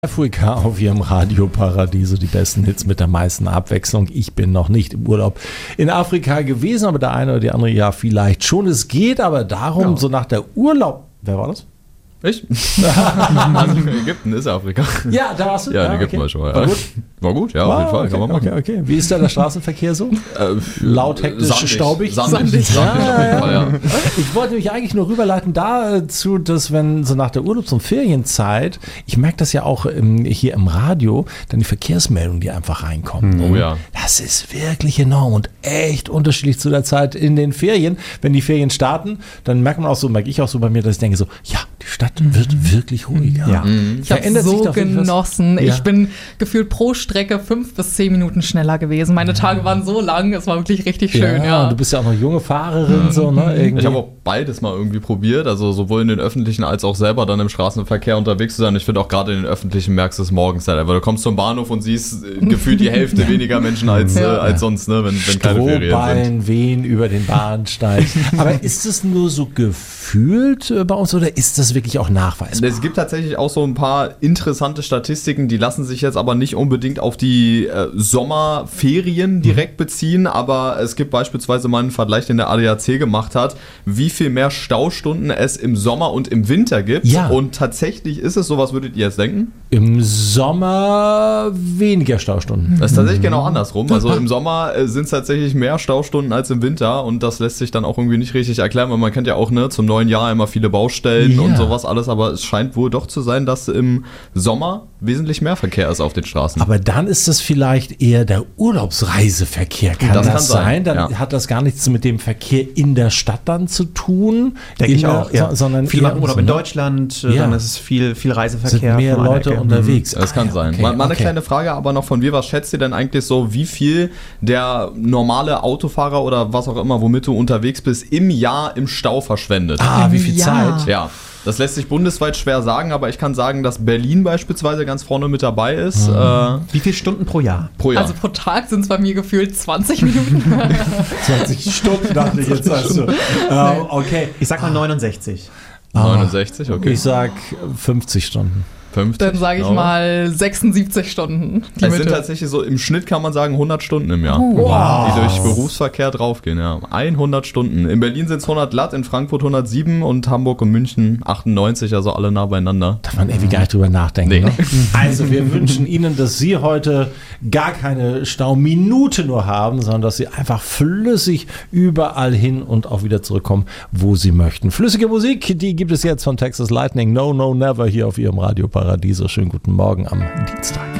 Afrika auf ihrem Radioparadiese, die besten Hits mit der meisten Abwechslung. Ich bin noch nicht im Urlaub in Afrika gewesen, aber der eine oder die andere ja vielleicht schon. Es geht aber darum, so nach der Urlaub... Wer war das? Ich? Also Ägypten ist Afrika. Ja, da warst du? Ja, in Ägypten war ich schon. Ja. War gut? War gut, ja, auf jeden Fall. Okay, kann man machen. okay. Wie ist da der Straßenverkehr so? Laut, hektisch, staubig? Sandig auf jeden Fall, ja. Ich wollte mich eigentlich nur rüberleiten dazu, dass wenn so nach der Urlaubs- und Ferienzeit, ich merke das ja auch hier im Radio, dann die Verkehrsmeldungen, die einfach reinkommen. Oh ja. Das ist wirklich enorm und echt unterschiedlich zu der Zeit in den Ferien. Wenn die Ferien starten, dann merke ich auch so bei mir, dass ich denke so, ja, die Stadt wird wirklich ruhiger. Ja. Ich habe so genossen. Ja. Ich bin gefühlt pro Strecke 5 bis 10 Minuten schneller gewesen. Meine Tage waren so lang, es war wirklich richtig schön. Ja. Du bist ja auch noch junge Fahrerin. So, ne? Irgendwie. Ich habe auch beides mal irgendwie probiert, also sowohl in den öffentlichen als auch selber dann im Straßenverkehr unterwegs zu sein. Ich finde auch gerade in den öffentlichen merkst du es morgens halt, weil du kommst zum Bahnhof und siehst gefühlt die Hälfte weniger Menschen als sonst, ne, wenn keine Ferien Strohballen wehen über den Bahnsteig. Aber ist es nur so gefühlt bei uns oder ist das wirklich auch nachweisbar? Es gibt tatsächlich auch so ein paar interessante Statistiken, die lassen sich jetzt aber nicht unbedingt auf die Sommerferien direkt beziehen, aber es gibt beispielsweise mal einen Vergleich, den der ADAC gemacht hat, wie viel mehr Staustunden es im Sommer und im Winter gibt. Ja. Und tatsächlich ist es so, was würdet ihr jetzt denken? Im Sommer weniger Staustunden. Das ist tatsächlich genau andersrum. Also im Sommer sind es tatsächlich mehr Staustunden als im Winter und das lässt sich dann auch irgendwie nicht richtig erklären, weil man kennt ja auch zum neuen Jahr immer viele Baustellen und sowas alles, aber es scheint wohl doch zu sein, dass im Sommer wesentlich mehr Verkehr ist auf den Straßen. Aber dann ist das vielleicht eher der Urlaubsreiseverkehr. Kann das sein? Dann hat das gar nichts mit dem Verkehr in der Stadt dann zu tun. Denke ich auch, ja. Sondern viel machen Urlaub in Deutschland, dann ist es viel Reiseverkehr. Sind mehr Leute unterwegs. Das kann sein. Okay, mal eine kleine Frage aber noch von mir. Was schätzt ihr denn eigentlich so, wie viel der normale Autofahrer oder was auch immer, womit du unterwegs bist, im Jahr im Stau verschwendet? Wie viel Zeit? Ja. Das lässt sich bundesweit schwer sagen, aber ich kann sagen, dass Berlin beispielsweise ganz vorne mit dabei ist. Wie viele Stunden pro Jahr? Also pro Tag sind es bei mir gefühlt 20 Minuten. 20 Stunden dachte ich jetzt. Also. Okay. Ich sag mal 69. 69, okay. Ich sag 50 Stunden. 50, dann sage ich mal 76 Stunden. Es sind tatsächlich so, im Schnitt kann man sagen 100 Stunden im Jahr, die durch Berufsverkehr draufgehen. Ja. 100 Stunden. In Berlin sind es 100 glatt, in Frankfurt 107 und Hamburg und München 98, also alle nah beieinander. Darf man irgendwie gar nicht drüber nachdenken. Nee. Ne? Also wir wünschen Ihnen, dass Sie heute gar keine Stauminute nur haben, sondern dass Sie einfach flüssig überall hin und auch wieder zurückkommen, wo Sie möchten. Flüssige Musik, die gibt es jetzt von Texas Lightning. No, no, never hier auf Ihrem Radioparadies. Schönen guten Morgen am Dienstag.